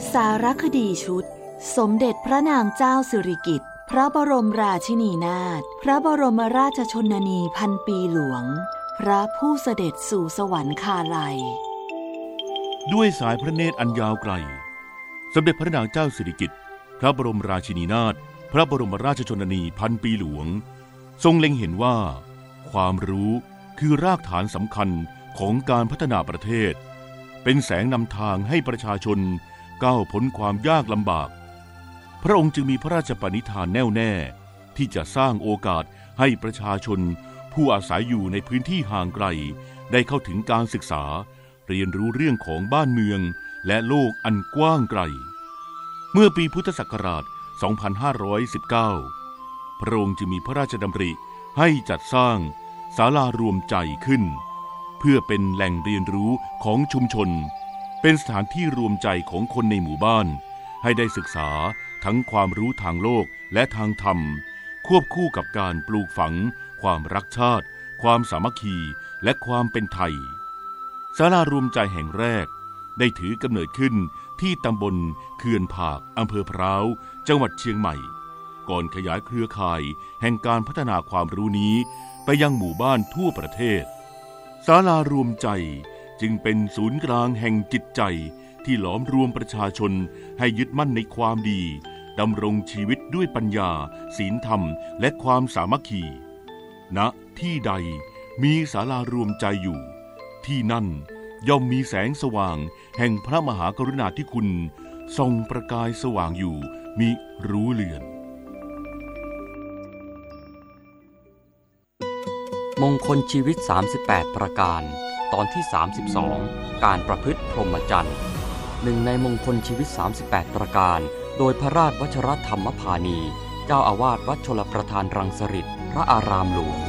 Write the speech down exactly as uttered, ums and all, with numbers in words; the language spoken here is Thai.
สารคดีชุดสมเด็จพระนางเจ้าสิริกิติ์พระบรมราชินีนาถพระบรมราชชนนีพันปีหลวงพระผู้เสด็จสู่สวรรคาลัยด้วยสายพระเนตรอันยาวไกลสมเด็จพระนางเจ้าสิริกิติ์พระบรมราชินีนาถพระบรมราชชนนีพันปีหลวงทรงเล็งเห็นว่าความรู้คือรากฐานสำคัญของการพัฒนาประเทศเป็นแสงนำทางให้ประชาชนก้าวพ้นความยากลำบากพระองค์จึงมีพระราชปณิธานแน่วแน่ที่จะสร้างโอกาสให้ประชาชนผู้อาศัยอยู่ในพื้นที่ห่างไกลได้เข้าถึงการศึกษาเรียนรู้เรื่องของบ้านเมืองและโลกอันกว้างไกลเมื่อปีพุทธศักราช สองพันห้าร้อยสิบเก้า พระองค์จึงมีพระราชดำริให้จัดสร้างศาลารวมใจขึ้นเพื่อเป็นแหล่งเรียนรู้ของชุมชนเป็นสถานที่รวมใจของคนในหมู่บ้านให้ได้ศึกษาทั้งความรู้ทางโลกและทางธรรมควบคู่กับการปลูกฝังความรักชาติความสามัคคีและความเป็นไทยศาลารวมใจแห่งแรกได้ถือกำเนิดขึ้นที่ตำบลเขื่อนผากอำเภอพร้าวจังหวัดเชียงใหม่ก่อนขยายเครือข่ายแห่งการพัฒนาความรู้นี้ไปยังหมู่บ้านทั่วประเทศศาลารวมใจจึงเป็นศูนย์กลางแห่งจิตใจที่หลอมรวมประชาชนให้ยึดมั่นในความดีดำรงชีวิตด้วยปัญญาศีลธรรมและความสามัคคีณที่ใดมีศาลารวมใจอยู่ที่นั่นย่อมมีแสงสว่างแห่งพระมหากรุณาธิคุณส่องประกายสว่างอยู่มิรู้เลือนมงคลชีวิตสามสิบแปดประการตอนที่สามสิบสองการประพฤติพรหมจรรย์หนึ่งในมงคลชีวิตสามสิบแปดประการโดยพระราชวชรธรรมพานีเจ้าอาวาสวัดชลประทานรังสฤษฎ์พระอารามหลวง